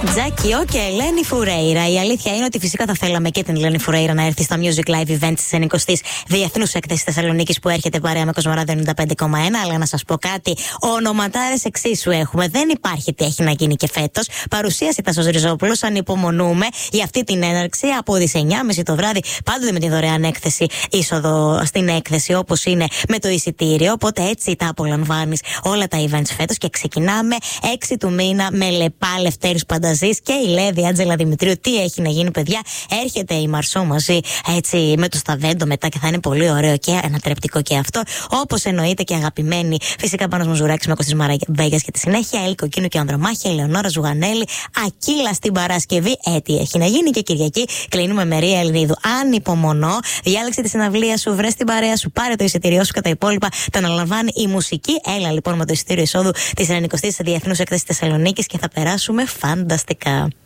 Τζάκιο και Ελένη Φουρέιρα. Η αλήθεια είναι ότι φυσικά θα θέλαμε και την Ελένη Φουρέιρα να έρθει στα Music Live Events τη 90η Διεθνούς Έκθεσης Θεσσαλονίκης που έρχεται παρέα με Κοσμοράδιο 95,1. Αλλά να σας πω κάτι, ονοματάρες εξίσου έχουμε. Δεν υπάρχει τι έχει να γίνει και φέτος. Παρουσίαση Τάσος Ριζόπουλος. Ανυπομονούμε για αυτή την έναρξη από τις 9.30 το βράδυ. Πάντοτε με τη δωρεάν έκθεση, είσοδο στην έκθεση όπως είναι με το εισιτήριο. Οπότε έτσι τα απολαμβάνεις όλα τα events φέτος. Και ξεκινάμε 6 του μήνα με Λεπά Λευτέρης Πανταζής και η Λέδη Άντζελα Δημητρίου. Τι έχει να γίνει, παιδιά? Έρχεται η Μαρσό μαζί έτσι με το Σταβέντο μετά και θα είναι πολύ ωραίο και ανατρεπτικό και αυτό. Όπως εννοείται και αγαπημένη φυσικά Πάνος Μουζουράκης με Κωστής Μαραβέγιας και τη συνέχεια. Έλλη Κοκκίνου και Ανδρομάχη, Ελεονόρα Ζουγανέλη, Ακύλα στην Παρασκευή. Τι έχει να γίνει. Και Κυριακή κλείνουμε με Ρία Ελληνίδου. Ανυπομονώ. Διάλεξε τη συναυλία σου, βρες την παρέα σου, πάρε το εισιτήριό σου. Κατά υπόλοιπα τα αναλαμβάνει η μουσική. Έλα λοιπόν με το εισιτήριο εισόδου τη 90η Διεθνούς Έκθεσης Θεσσαλονίκης και θα περάσουμε φανταστικά.